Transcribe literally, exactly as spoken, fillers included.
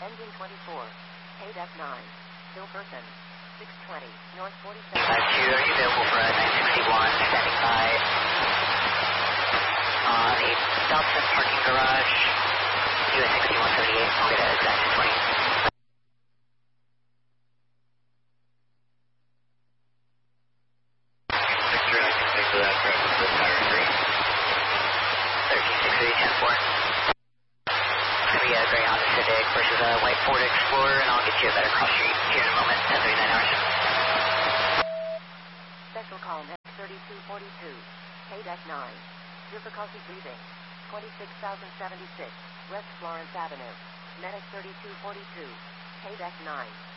Engine twenty-four. K-Deck nine. Bill Burton. six twenty. North forty-seven. five two, are you available for a nine sixty-one, standing by on the Dobson parking garage, U S sixty-one thirty-eight, I'll get a exact twenty. Victor, I can take for that truck with the tire three. thirteen six three, ten four. It's going to be a gray Honda Civic versus a white Ford Explorer, and I'll get you a better cross street here in a moment, ten thirty-nine hours. Special call X thirty-two forty-two. K-Deck nine. Difficulty breathing. twenty-six thousand seventy-six. West Florence Avenue. Medic thirty-two forty-two. K-Deck nine.